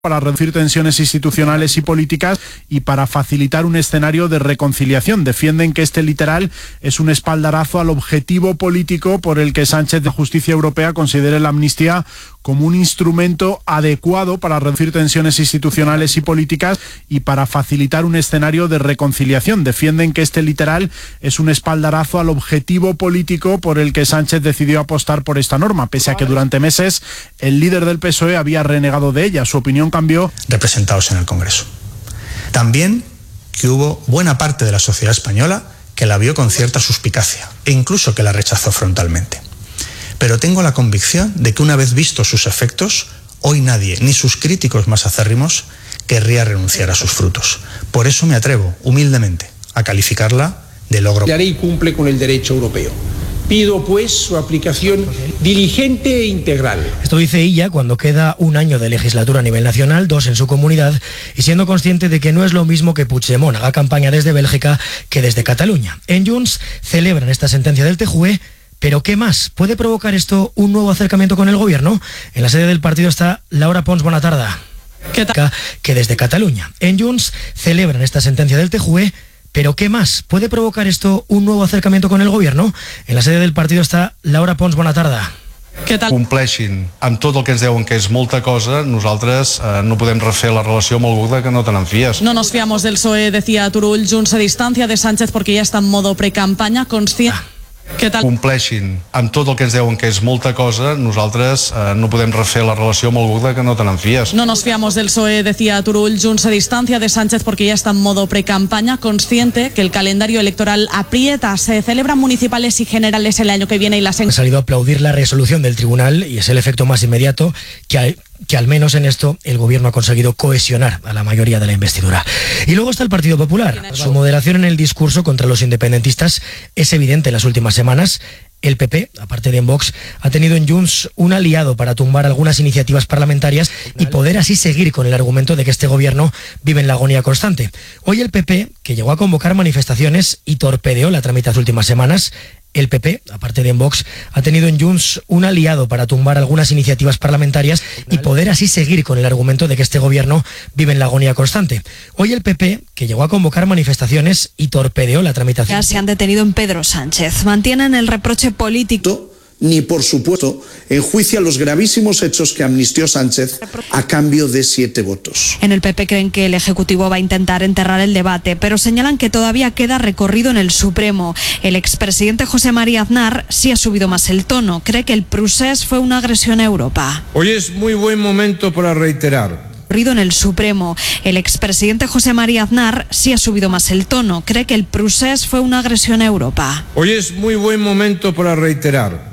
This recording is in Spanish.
para reducir tensiones institucionales y políticas y para facilitar un escenario de reconciliación. Defienden que este literal es un espaldarazo al objetivo político por el que Sánchez de Justicia Europea considere la amnistía como un instrumento adecuado para reducir tensiones institucionales y políticas y para facilitar un escenario de reconciliación. Defienden que este literal es un espaldarazo al objetivo político por el que Sánchez decidió apostar por esta norma, pese a que durante meses el líder del PSOE había renegado de ella. Su opinión cambió. Representados en el Congreso. También que hubo buena parte de la sociedad española que la vio con cierta suspicacia e incluso que la rechazó frontalmente. Pero tengo la convicción de que una vez vistos sus efectos, hoy nadie, ni sus críticos más acérrimos, querría renunciar a sus frutos. Por eso me atrevo, humildemente, a calificarla de logro. La ley cumple con el derecho europeo. Pido, pues, su aplicación diligente e integral. Esto dice ella cuando queda un año de legislatura a nivel nacional, 2 en su comunidad, y siendo consciente de que no es lo mismo que Puigdemont haga campaña desde Bélgica que desde Cataluña. En Junts celebran esta sentencia del TJUE, pero ¿qué más? ¿Puede provocar esto un nuevo acercamiento con el gobierno? En la sede del partido está Laura Pons. Bona tarda. ¿Qué tal? Que desde Cataluña. En Junts celebran esta sentencia del TJUE, pero ¿qué más? ¿Puede provocar esto un nuevo acercamiento con el gobierno? En la sede del partido está Laura Pons. Bona tarda. Què tal? Compleixin amb tot el que ens deuen, que és molta cosa. Nosaltres no podem refer la relació amb algú que no te n'enfies. No nos fiamos del PSOE, decía Turull. Junts se distancia de Sánchez porque ya está en modo pre-campaña, consciente... ¿Qué tal? Compleixin amb tot el que ens deuen, que és molta cosa. Nosaltres no podem refer la relació amb algú que no te n'enfies. No nos fiamos del PSOE, decía Turull. Junts se distancia de Sánchez porque ya está en modo pre-campaña, consciente que el calendario electoral aprieta. Se celebran municipales y generales el año que viene y las... Han salido a aplaudir la resolución del tribunal y es el efecto más inmediato que al menos en esto el gobierno ha conseguido cohesionar a la mayoría de la investidura. Y luego está el Partido Popular. Su moderación en el discurso contra los independentistas es evidente en las últimas semanas. El PP, aparte de en Vox, ha tenido en Junts un aliado para tumbar algunas iniciativas parlamentarias y poder así seguir con el argumento de que este gobierno vive en la agonía constante. Hoy el PP, que llegó a convocar manifestaciones y torpedeó la tramitación las últimas semanas, el PP, aparte de en Vox, ha tenido en Junts un aliado para tumbar algunas iniciativas parlamentarias y poder así seguir con el argumento de que este gobierno vive en la agonía constante. Hoy el PP, que llegó a convocar manifestaciones y torpedeó la tramitación... Ya se han detenido en Pedro Sánchez. Mantienen el reproche político... Ni, por supuesto, enjuicia los gravísimos hechos que amnistió Sánchez a cambio de 7 votos. En el PP creen que el Ejecutivo va a intentar enterrar el debate, pero señalan que todavía queda recorrido en el Supremo. El expresidente José María Aznar sí ha subido más el tono. Cree que el procés fue una agresión a Europa. Hoy es muy buen momento para reiterar. En el Supremo. El expresidente José María Aznar sí ha subido más el tono. Cree que el procés fue una agresión a Europa. Hoy es muy buen momento para reiterar.